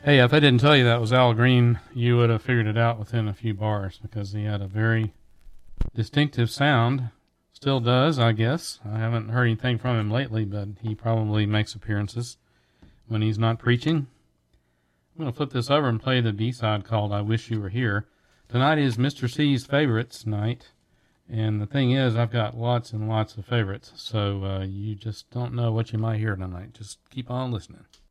Hey, if I didn't tell you that was Al Green, you would have figured it out within a few bars because he had a very distinctive sound. Still does, I guess. I haven't heard anything from him lately, but he probably makes appearances when he's not preaching. I'm going to flip this over and play the B-side called I Wish You Were Here. Tonight is Mr. C's favorites night, and the thing is, I've got lots and lots of favorites, so you just don't know what you might hear tonight. Just keep on listening.